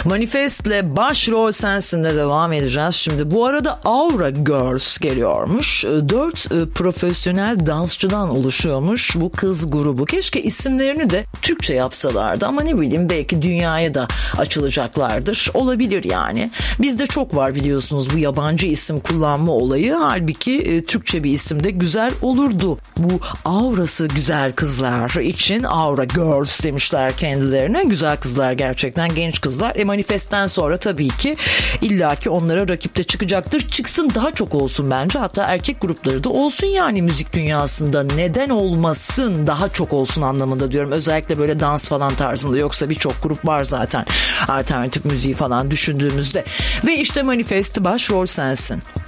Manifest'le başrol sensinle devam edeceğiz. Şimdi bu arada Aura Girls geliyormuş. 4 profesyonel dansçıdan oluşuyormuş bu kız grubu. Keşke isimlerini de Türkçe yapsalardı ama ne bileyim belki dünyaya da açılacaklardır. Olabilir yani. Bizde çok var biliyorsunuz bu yabancı isim kullanma olayı. Halbuki Türkçe bir isim de güzel olurdu. Bu aurası güzel kızlar için Aura Girls demişler kendilerine. Güzel kızlar gerçekten, genç kızlar. Manifest'ten sonra tabii ki illaki onlara rakip de çıkacaktır. Çıksın, daha çok olsun bence. Hatta erkek grupları da olsun yani müzik dünyasında. Neden olmasın, daha çok olsun anlamında diyorum. Özellikle böyle dans falan tarzında. Yoksa birçok grup var zaten alternatif müziği falan düşündüğümüzde. Ve işte Manifest başrol sensin.